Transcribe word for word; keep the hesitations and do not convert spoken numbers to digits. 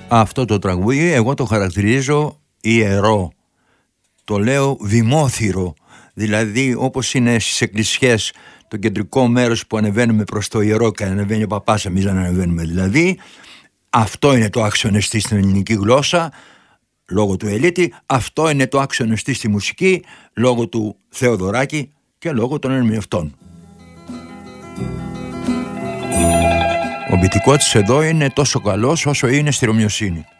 Αυτό το τραγούδι εγώ το χαρακτηρίζω ιερό. Το λέω δημόθυρο. Δηλαδή όπως είναι στις εκκλησιές το κεντρικό μέρος που ανεβαίνουμε προς το ιερό και ανεβαίνει ο παπάς, εμείς να ανεβαίνουμε δηλαδή. Αυτό είναι το άξιον εστί στην ελληνική γλώσσα λόγω του Ελίτη. Αυτό είναι το άξιον εστί στη μουσική λόγω του Θεοδωράκη και λόγω των ερμηνευτών. Ο μπιτικός εδώ είναι τόσο καλός όσο είναι στη Ρωμιοσύνη.